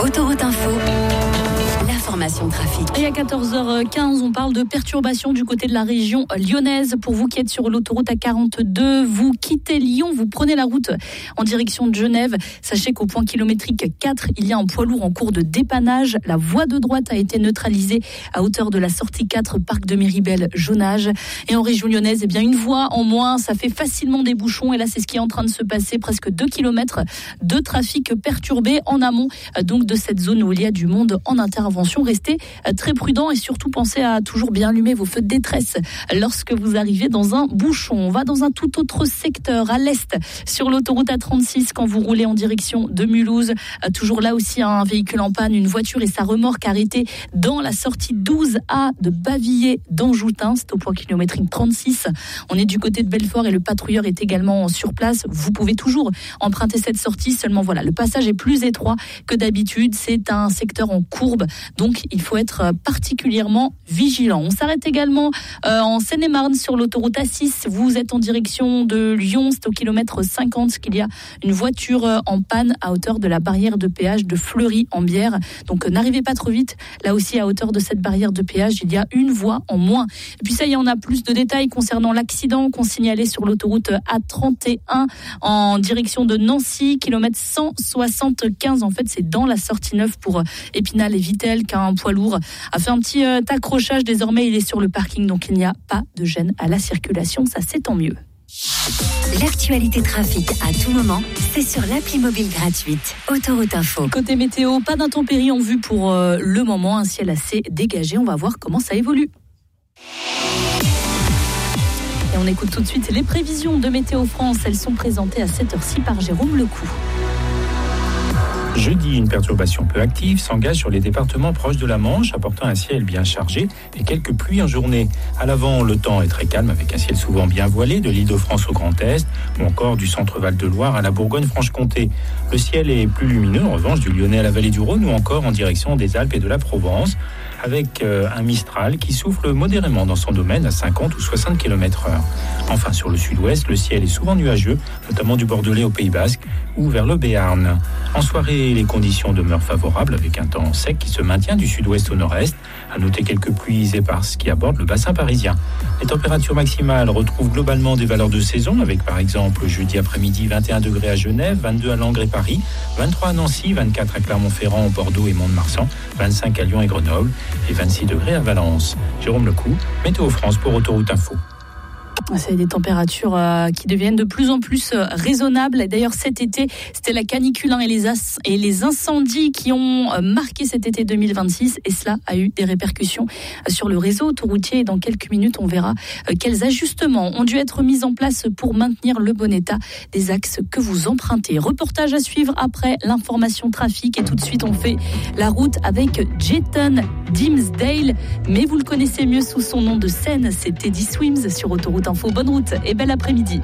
Autoroute Info. L'information trafic. Et à 14h15, on parle de perturbations du côté de la région lyonnaise. Pour vous qui êtes sur l'autoroute A42, vous quittez Lyon, vous prenez la route en direction de Genève. Sachez qu'au point kilométrique 4, il y a un poids lourd en cours de dépannage. La voie de droite a été neutralisée à hauteur de la sortie 4, parc de Méribel-Jonage. Et en région lyonnaise, une voie en moins, ça fait facilement des bouchons. Et là, c'est ce qui est en train de se passer. Presque 2 km de trafic perturbé en amont donc de cette zone où il y a du monde en intervention. Restez très prudents et surtout pensez à toujours bien allumer vos feux de détresse lorsque vous arrivez dans un bouchon. On va dans un tout autre secteur, à l'est, sur l'autoroute A36, quand vous roulez en direction de Mulhouse. Toujours là aussi, un véhicule en panne, une voiture et sa remorque arrêtée dans la sortie 12A de Bavilliers d'Anjoutin. C'est au point kilométrique 36. On est du côté de Belfort et le patrouilleur est également sur place. Vous pouvez toujours emprunter cette sortie, seulement voilà, le passage est plus étroit que d'habitude. C'est un secteur en courbe, donc il faut être particulièrement vigilant. On s'arrête également en Seine-et-Marne sur l'autoroute A6. Vous êtes en direction de Lyon, c'est au kilomètre 50 qu'il y a une voiture en panne à hauteur de la barrière de péage de Fleury-en-Bière. Donc n'arrivez pas trop vite. Là aussi, à hauteur de cette barrière de péage, il y a une voie en moins. Et puis ça y est, on a plus de détails concernant l'accident qu'on signalait sur l'autoroute A31 en direction de Nancy, kilomètre 175. En fait, c'est dans la sortie 9 pour Épinal et Vittel qu'un poids lourd a fait un petit accrochage. Désormais, il est sur le parking, donc il n'y a pas de gêne à la circulation. Ça, c'est tant mieux. L'actualité trafic à tout moment, c'est sur l'appli mobile gratuite Autoroute Info. Côté météo, pas d'intempéries en vue pour le moment, un ciel assez dégagé. On va voir comment ça évolue. Et on écoute tout de suite les prévisions de Météo France. Elles sont présentées à cette heure-ci par Jérôme Lecou. Jeudi, une perturbation peu active s'engage sur les départements proches de la Manche, apportant un ciel bien chargé et quelques pluies en journée. À l'avant, le temps est très calme avec un ciel souvent bien voilé de l'Île-de-France au Grand Est ou encore du centre Val-de-Loire à la Bourgogne-Franche-Comté. Le ciel est plus lumineux, en revanche, du Lyonnais à la vallée du Rhône ou encore en direction des Alpes et de la Provence, avec un Mistral qui souffle modérément dans son domaine à 50 ou 60 km/h. Enfin, sur le sud-ouest, le ciel est souvent nuageux, notamment du Bordelais au Pays Basque ou vers le Béarn. En soirée, les conditions demeurent favorables avec un temps sec qui se maintient du sud-ouest au nord-est. À noter quelques pluies éparses qui abordent le bassin parisien. Les températures maximales retrouvent globalement des valeurs de saison avec par exemple jeudi après-midi 21 degrés à Genève, 22 à Langres et Paris, 23 à Nancy, 24 à Clermont-Ferrand, Bordeaux et Mont-de-Marsan, 25 à Lyon et Grenoble et 26 degrés à Valence. Jérôme Lecou, Météo France pour Autoroute Info. C'est des températures qui deviennent de plus en plus raisonnables. Et d'ailleurs, cet été, c'était la canicule et les incendies qui ont marqué cet été 2026. Et cela a eu des répercussions sur le réseau autoroutier. Et dans quelques minutes, on verra quels ajustements ont dû être mis en place pour maintenir le bon état des axes que vous empruntez. Reportage à suivre après l'information trafic. Et tout de suite, on fait la route avec Jayton Dimsdale. Mais vous le connaissez mieux sous son nom de scène, c'est Teddy Swims sur Autoroute Info. Bonne route et bel après-midi.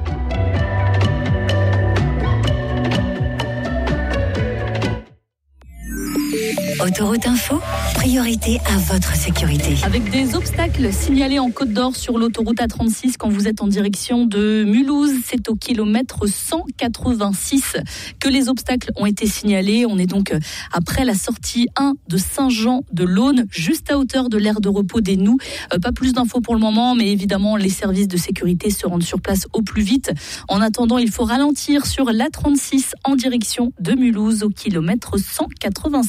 Autoroute Info, priorité à votre sécurité. Avec des obstacles signalés en Côte d'Or sur l'autoroute A36 quand vous êtes en direction de Mulhouse, c'est au kilomètre 186 que les obstacles ont été signalés. On est donc après la sortie 1 de Saint-Jean-de-Laune, juste à hauteur de l'aire de repos des Noux. Pas plus d'infos pour le moment, mais évidemment les services de sécurité se rendent sur place au plus vite. En attendant, il faut ralentir sur l'A36 en direction de Mulhouse au kilomètre 186.